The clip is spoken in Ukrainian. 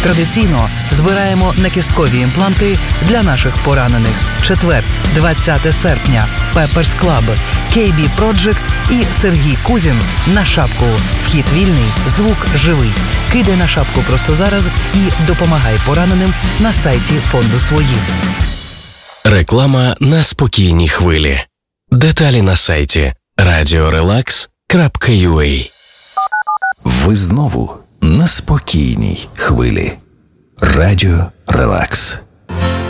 Традиційно збираємо накісткові імпланти для наших поранених. Четвер, 20 серпня. Pepper's Club, KB Project і Сергій Кузін на шапку. Вхід вільний, звук живий. Кидай на шапку просто зараз і допомагай пораненим на сайті фонду «Свої». Реклама на спокійній хвилі. Деталі на сайті radiorelax.ua. Ви знову на спокійній хвилі. Радіо Релакс.